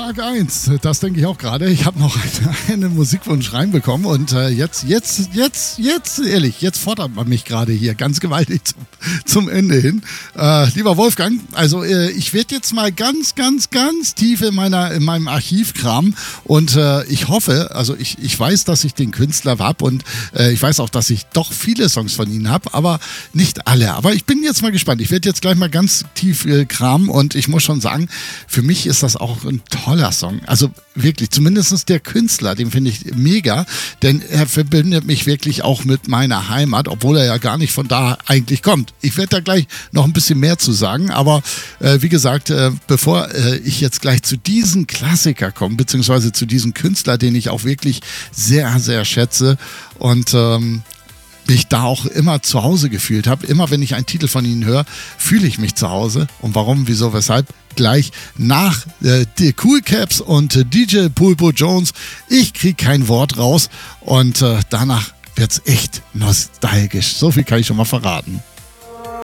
Tag 1, das denke ich auch gerade. Ich habe noch einen Musikwunsch reinbekommen und jetzt, ehrlich, jetzt fordert man mich gerade hier ganz gewaltig zum Ende hin. Lieber Wolfgang, also ich werde jetzt mal ganz tief in meinem Archiv kramen und ich hoffe, also ich weiß, dass ich den Künstler habe und ich weiß auch, dass ich doch viele Songs von ihm habe, aber nicht alle. Aber ich bin jetzt mal gespannt. Ich werde jetzt gleich mal ganz tief kramen und ich muss schon sagen, für mich ist das auch ein toller Song. Also wirklich, zumindest der Künstler, den finde ich mega, denn er verbindet mich wirklich auch mit meiner Heimat, obwohl er ja gar nicht von da eigentlich kommt. Ich werde da gleich noch ein bisschen mehr zu sagen, aber wie gesagt, bevor ich jetzt gleich zu diesem Klassiker komme, beziehungsweise zu diesem Künstler, den ich auch wirklich sehr, sehr schätze und mich da auch immer zu Hause gefühlt habe. Immer wenn ich einen Titel von ihnen höre, fühle ich mich zu Hause. Und warum, wieso, weshalb? Gleich nach die Cool Caps und DJ Pulpo Jones. Ich kriege kein Wort raus und danach wird's echt nostalgisch. So viel kann ich schon mal verraten.